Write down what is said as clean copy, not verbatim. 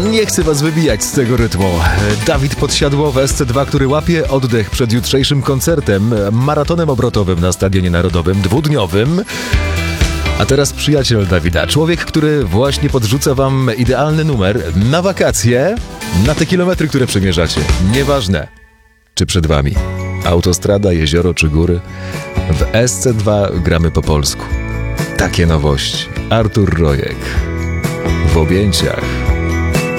Nie chcę was wybijać z tego rytmu. Dawid Podsiadło w SC2, który łapie oddech przed jutrzejszym koncertem, maratonem obrotowym na Stadionie Narodowym, dwudniowym. A teraz przyjaciel Dawida, człowiek, który właśnie podrzuca wam idealny numer na wakacje, na te kilometry, które przemierzacie. Nieważne, czy przed wami autostrada, jezioro czy góry. W SC2 gramy po polsku. Takie nowości. Artur Rojek w objęciach.